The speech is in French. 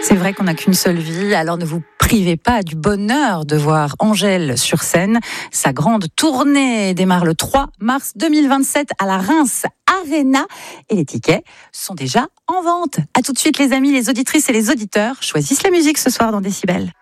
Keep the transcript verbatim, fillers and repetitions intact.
C'est vrai qu'on n'a qu'une seule vie, alors ne vous privez pas du bonheur de voir Angèle sur scène. Sa grande tournée démarre le trois mars deux mille vingt-sept à la Reims Arena et les tickets sont déjà en vente. À tout de suite les amis, les auditrices et les auditeurs choisissent la musique ce soir dans Décibel.